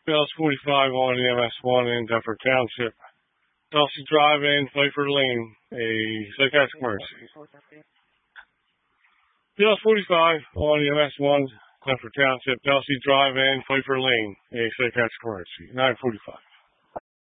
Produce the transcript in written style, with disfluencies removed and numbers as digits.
Bells 45 on MS1 in Duffer Township. Dulcie Drive-In, Pfeiffer Lane, a psychiatric emergency. Bells 45 on MS1, Duffer Township. Dulcie Drive-In, Pfeiffer Lane, a psychiatric emergency. 9:45.